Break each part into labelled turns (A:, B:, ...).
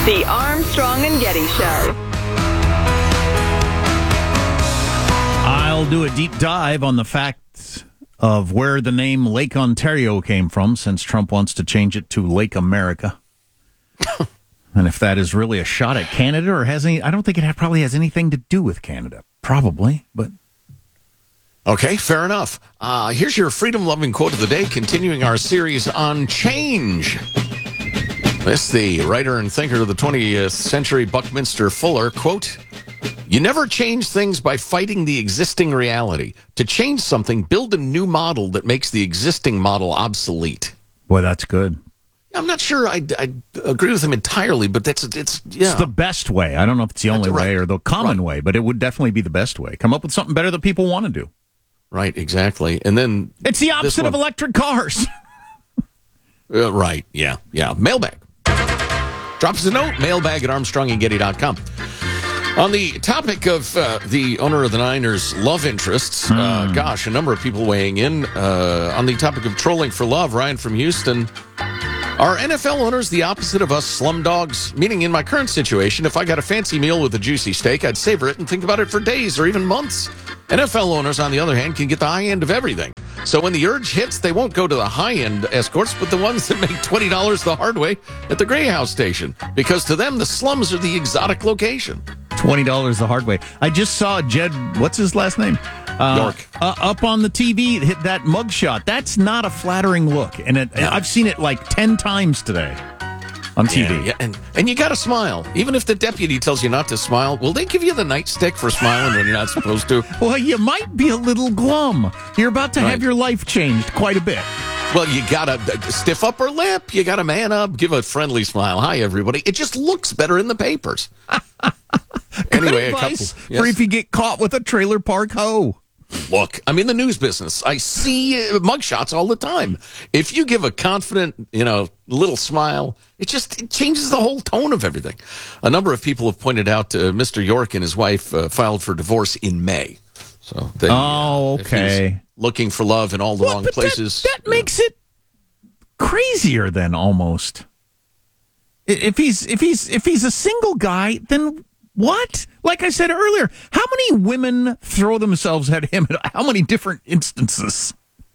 A: The Armstrong and Getty Show.
B: I'll do a deep dive on the fact of where the name Lake Ontario came from, since Trump wants to change it to Lake America. And if that is really a shot at Canada or has any, I don't think it probably has anything to do with Canada. Probably, but.
C: Okay, fair enough. Here's your freedom-loving quote of the day, continuing our series on change. This, the writer and thinker of the 20th century, Buckminster Fuller, quote, "You never change things by fighting the existing reality. To change something, build a new model that makes the existing model obsolete."
B: Boy, that's good.
C: I'm not sure I agree with him entirely, but it's
B: the best way. I don't know if it's the only way or the common way, but it would definitely be the best way. Come up with something better that people want to do.
C: Right, exactly. And then
B: it's the opposite of electric cars.
C: Right, yeah. Mailbag. Drop us a note, mailbag at armstrongandgetty.com. On the topic of the owner of the Niners' love interests, a number of people weighing in. On the topic of trolling for love, Ryan from Houston. Are NFL owners the opposite of us slumdogs? Meaning, in my current situation, if I got a fancy meal with a juicy steak, I'd savor it and think about it for days or even months. NFL owners, on the other hand, can get the high end of everything. So when the urge hits, they won't go to the high-end escorts, but the ones that make $20 the hard way at the Grey House station. Because to them, the slums are the exotic location.
B: $20 the hard way. I just saw Jed, what's his last name?
C: York.
B: Up on the TV, hit that mugshot. That's not a flattering look. And I've seen it like 10 times today on TV.
C: Yeah. And you got to smile. Even if the deputy tells you not to smile, will they give you the nightstick for smiling when you're not supposed to?
B: Well, you might be a little glum. You're about to have your life changed quite a bit.
C: Well, you got to stiff up her lip. You got to man up. Give a friendly smile. Hi, everybody. It just looks better in the papers. Anyway,
B: for if you get caught with a trailer park hoe.
C: Look, I'm in the news business. I see mugshots all the time. If you give a confident, little smile, it changes the whole tone of everything. A number of people have pointed out Mr. York and his wife filed for divorce in May. So
B: okay.
C: If he's looking for love in all the wrong places.
B: That makes it crazier then almost. If he's a single guy, then what? Like I said earlier, how many women throw themselves at him at how many different instances?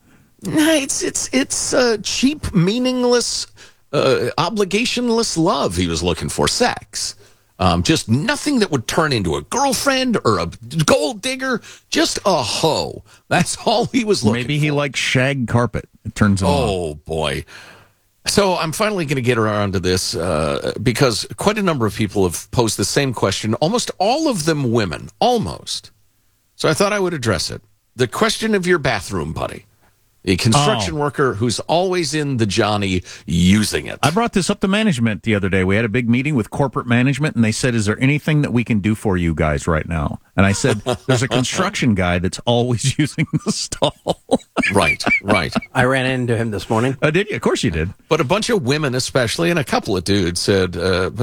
C: It's cheap, meaningless, obligationless love he was looking for. Sex. Just nothing that would turn into a girlfriend or a gold digger. Just a hoe. That's all he was looking for.
B: Maybe he likes shag carpet. It turns out.
C: Oh, boy. So I'm finally going to get around to this because quite a number of people have posed the same question, almost all of them women, almost. So I thought I would address it. The question of your bathroom buddy, a construction worker who's always in the Johnny using it.
B: I brought this up to management the other day. We had a big meeting with corporate management, and they said, is there anything that we can do for you guys right now? And I said, there's a construction guy that's always using the stall.
C: Right.
D: I ran into him this morning.
B: Did you? Of course you did.
C: But a bunch of women especially, and a couple of dudes said,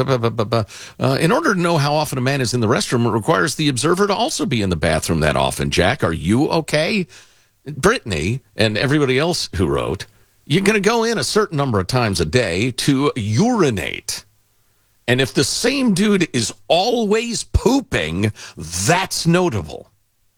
C: in order to know how often a man is in the restroom, it requires the observer to also be in the bathroom that often. Jack, are you okay? Brittany and everybody else who wrote, you're going to go in a certain number of times a day to urinate. And if the same dude is always pooping, that's notable.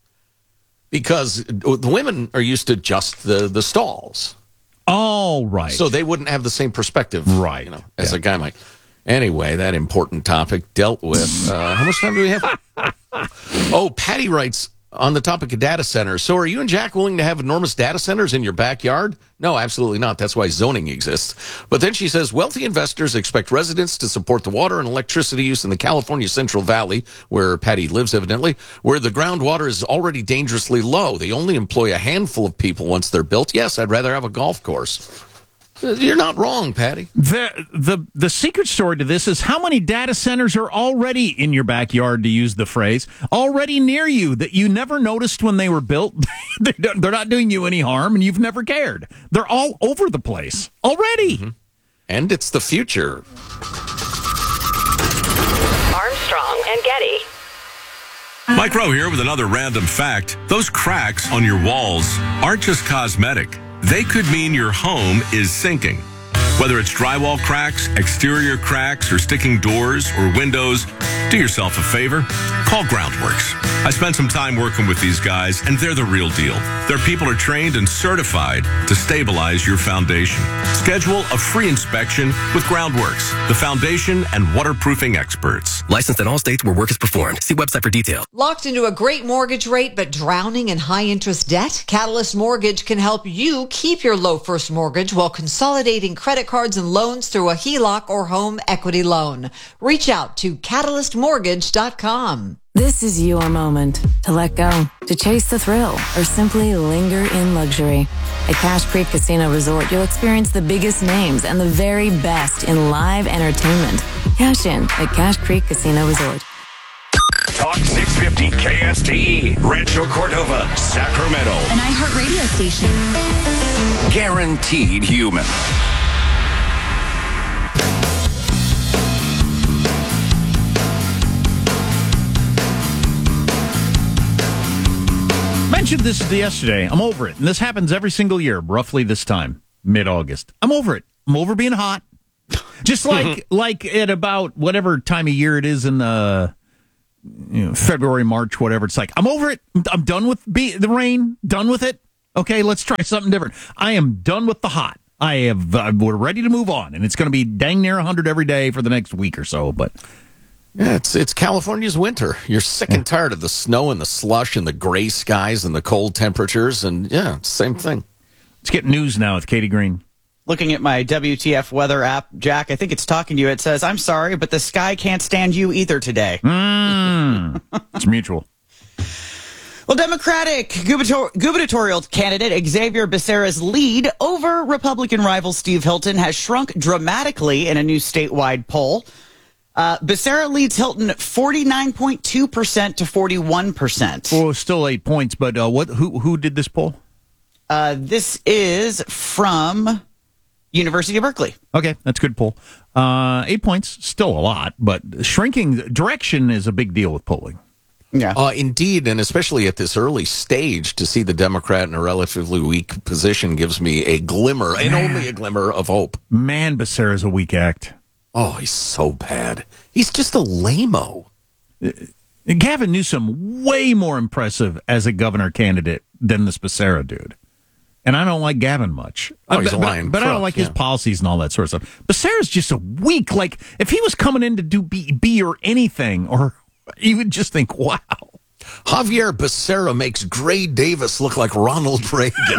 C: Because the women are used to just the stalls.
B: Oh, right.
C: So they wouldn't have the same perspective,
B: right,
C: as a guy might. Anyway, that important topic dealt with. How much time do we have? Oh, Patty writes, on the topic of data centers. So are you and Jack willing to have enormous data centers in your backyard? No, absolutely not. That's why zoning exists. But then she says, wealthy investors expect residents to support the water and electricity use in the California Central Valley, where Patty lives evidently, where the groundwater is already dangerously low. They only employ a handful of people once they're built. Yes, I'd rather have a golf course. You're not wrong, Patty.
B: The secret story to this is how many data centers are already in your backyard, to use the phrase, already near you that you never noticed when they were built. They're not doing you any harm, and you've never cared. They're all over the place already.
C: Mm-hmm. And it's the future.
A: Armstrong and Getty.
E: Mike Rowe here with another random fact. Those cracks on your walls aren't just cosmetic. They could mean your home is sinking. Whether it's drywall cracks, exterior cracks, or sticking doors or windows, do yourself a favor. Call Groundworks. I spent some time working with these guys, and they're the real deal. Their people are trained and certified to stabilize your foundation. Schedule a free inspection with Groundworks, the foundation and waterproofing experts.
F: Licensed in all states where work is performed. See website for details.
G: Locked into a great mortgage rate but drowning in high-interest debt? Catalyst Mortgage can help you keep your low first mortgage while consolidating credit cards and loans through a HELOC or home equity loan. Reach out to CatalystMortgage.com.
H: This is your moment to let go, to chase the thrill, or simply linger in luxury. At Cache Creek Casino Resort, you'll experience the biggest names and the very best in live entertainment. Cash in at Cache Creek Casino Resort.
I: Talk 650 KSTE, Rancho Cordova, Sacramento.
J: An iHeart radio station.
I: Guaranteed human.
B: Mentioned this yesterday. I'm over it. And this happens every single year, roughly this time, mid-August. I'm over it. I'm over being hot. Just like at about whatever time of year it is in February, March, whatever. It's like, I'm over it. I'm done with the rain. Done with it. Okay, let's try something different. I am done with the hot. We're ready to move on. And it's going to be dang near 100 every day for the next week or so. But
C: yeah, it's California's winter. You're sick and tired of the snow and the slush and the gray skies and the cold temperatures. And yeah, it's the same thing.
B: Let's get news now with Katie Green.
K: Looking at my WTF weather app, Jack, I think it's talking to you. It says, I'm sorry, but the sky can't stand you either today.
B: It's mutual.
K: Well, Democratic gubernatorial candidate Xavier Becerra's lead over Republican rival Steve Hilton has shrunk dramatically in a new statewide poll. Becerra leads Hilton 49.2% to 41%.
B: Well, still 8 points, but who did this poll?
K: This is from University of Berkeley.
B: Okay, that's a good poll. 8 points, still a lot, but shrinking direction is a big deal with polling.
K: Yeah,
C: indeed, and especially at this early stage, to see the Democrat in a relatively weak position gives me a glimmer, and only a glimmer, of hope.
B: Man, Becerra's a weak act.
C: Oh, he's so bad. He's just a lame-o.
B: Gavin Newsom, way more impressive as a governor candidate than this Becerra dude. And I don't like Gavin much.
C: Oh, he's a lying
B: but I don't
C: crook,
B: like his policies and all that sort of stuff. Becerra's just a weak, like, if he was coming in to do B or anything, or you would just think, wow.
C: Javier Becerra makes Gray Davis look like Ronald Reagan.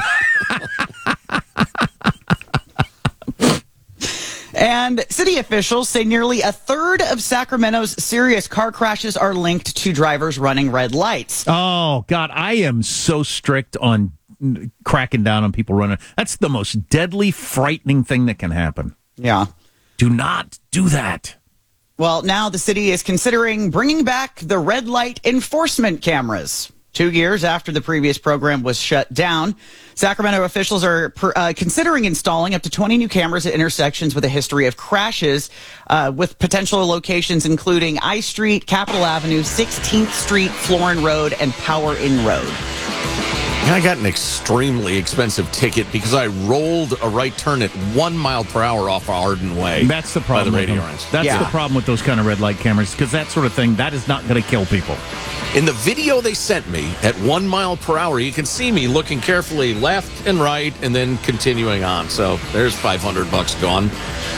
K: And city officials say nearly a third of Sacramento's serious car crashes are linked to drivers running red lights.
B: Oh, God, I am so strict on cracking down on people running. That's the most deadly, frightening thing that can happen.
K: Yeah.
B: Do not do that.
K: Well, now the city is considering bringing back the red light enforcement cameras. 2 years after the previous program was shut down, Sacramento officials are considering installing up to 20 new cameras at intersections with a history of crashes, with potential locations including I Street, Capitol Avenue, 16th Street, Florin Road, and Power Inn Road.
C: I got an extremely expensive ticket because I rolled a right turn at 1 mile per hour off Arden Way.
B: That's the problem with them. That's the problem with those kind of red light cameras, because that sort of thing, that is not going to kill people.
C: In the video they sent me at 1 mile per hour, you can see me looking carefully left and right and then continuing on. So there's $500 gone.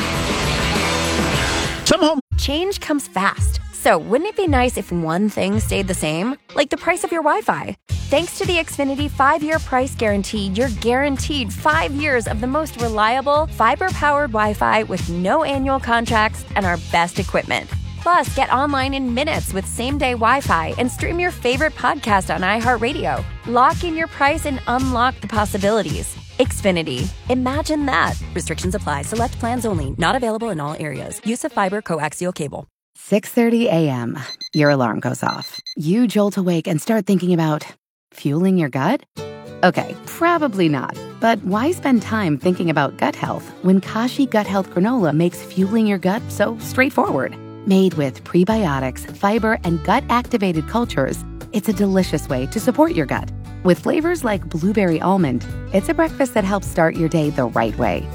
L: Change comes fast. So wouldn't it be nice if one thing stayed the same? Like the price of your Wi-Fi. Thanks to the Xfinity 5-year price guarantee, you're guaranteed 5 years of the most reliable, fiber-powered Wi-Fi with no annual contracts and our best equipment. Plus, get online in minutes with same-day Wi-Fi and stream your favorite podcast on iHeartRadio. Lock in your price and unlock the possibilities. Xfinity. Imagine that. Restrictions apply. Select plans only. Not available in all areas. Use of fiber coaxial cable.
M: 6:30 a.m. Your alarm goes off. You jolt awake and start thinking about fueling your gut? Okay, probably not. But why spend time thinking about gut health when Kashi Gut Health Granola makes fueling your gut so straightforward? Made with prebiotics, fiber, and gut-activated cultures, it's a delicious way to support your gut. With flavors like blueberry almond, it's a breakfast that helps start your day the right way.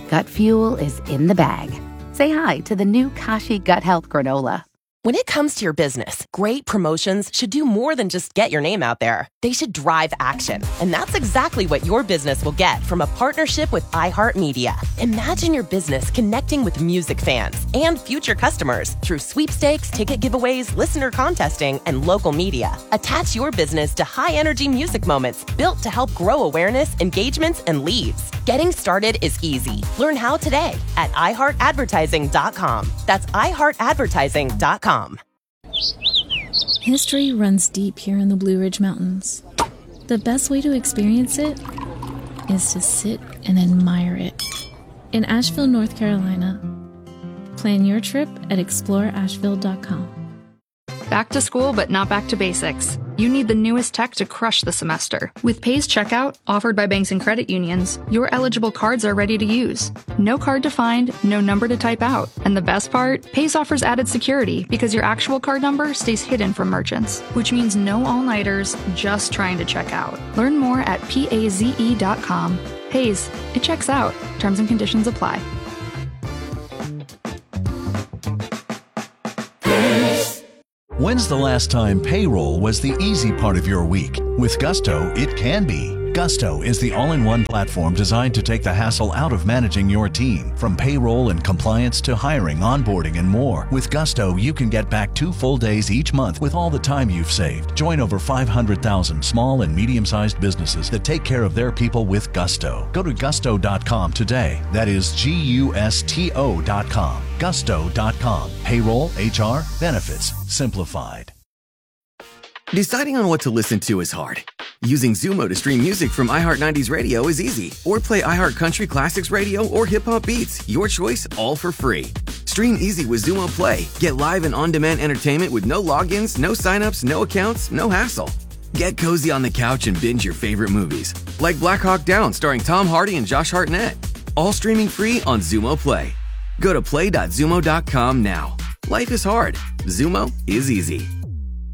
M: Gut fuel is in the bag. Say hi to the new Kashi Gut Health Granola.
J: When it comes to your business, great promotions should do more than just get your name out there. They should drive action. And that's exactly what your business will get from a partnership with iHeartMedia. Imagine your business connecting with music fans and future customers through sweepstakes, ticket giveaways, listener contesting, and local media. Attach your business to high-energy music moments built to help grow awareness, engagements, and leads. Getting started is easy. Learn how today at iHeartAdvertising.com. That's iHeartAdvertising.com.
N: History runs deep here in the Blue Ridge Mountains. The best way to experience it is to sit and admire it. In Asheville, North Carolina, plan your trip at exploreasheville.com.
O: Back to school, but not back to basics. You need the newest tech to crush the semester. With Pays Checkout, offered by banks and credit unions, your eligible cards are ready to use. No card to find, no number to type out. And the best part? Pays offers added security because your actual card number stays hidden from merchants, which means no all-nighters just trying to check out. Learn more at PAZE.com. Pays, it checks out. Terms and conditions apply.
P: When's the last time payroll was the easy part of your week? With Gusto, it can be. Gusto is the all-in-one platform designed to take the hassle out of managing your team. From payroll and compliance to hiring, onboarding, and more. With Gusto, you can get back 2 full days each month with all the time you've saved. Join over 500,000 small and medium-sized businesses that take care of their people with Gusto. Go to gusto.com today. That is GUSTO.com. Gusto.com. Payroll, HR, benefits, simplified.
F: Deciding on what to listen to is hard. Using Zumo to stream music from iHeart 90s Radio is easy. Or play iHeart Country Classics Radio or Hip Hop Beats. Your choice, all for free. Stream easy with Zumo Play. Get live and on-demand entertainment with no logins, no signups, no accounts, no hassle. Get cozy on the couch and binge your favorite movies. Like Black Hawk Down starring Tom Hardy and Josh Hartnett. All streaming free on Zumo Play. Go to play.zumo.com now. Life is hard. Zumo is easy.